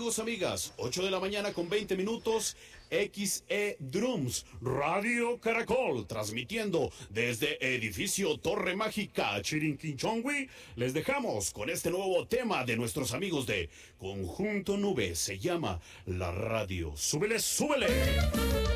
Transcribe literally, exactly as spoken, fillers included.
amigos, amigas, ocho de la mañana con veinte minutos, X E Drums, Radio Caracol, transmitiendo desde Edificio Torre Mágica, Chirinquinchongui. Les dejamos con este nuevo tema de nuestros amigos de Conjunto Nube, se llama La Radio. ¡Súbele, súbele!